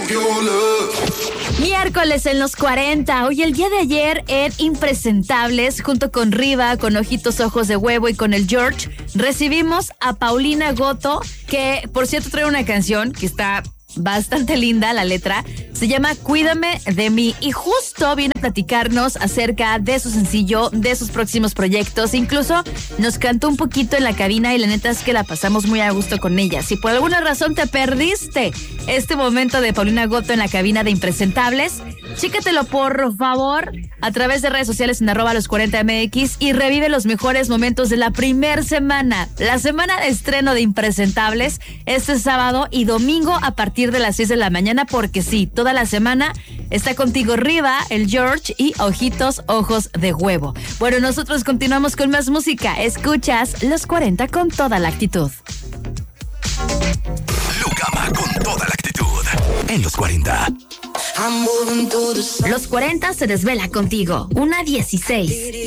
Miércoles en los 40. Hoy el día de ayer en Impresentables, junto con Riva, con Ojitos Ojos de Huevo y con el George, recibimos a Paulina Goto, que por cierto trae una canción que está bastante linda, la letra. Se llama Cuídame de mí y justo viene a platicarnos acerca de su sencillo, de sus próximos proyectos. Incluso nos cantó un poquito en la cabina y la neta es que la pasamos muy a gusto con ella. Si por alguna razón te perdiste este momento de Paulina Goto en la cabina de Impresentables, chécatelo por favor a través de redes sociales en @los40mx y revive los mejores momentos de la primer semana. La semana de estreno de Impresentables este sábado y domingo a partir de las 6 de la mañana, porque sí, toda la semana está contigo Riva, el George y Ojitos Ojos de Huevo. Bueno, nosotros continuamos con más música. Escuchas Los 40 con toda la actitud. Lucama con toda la actitud en Los 40. Los 40 se desvela contigo. 1:16.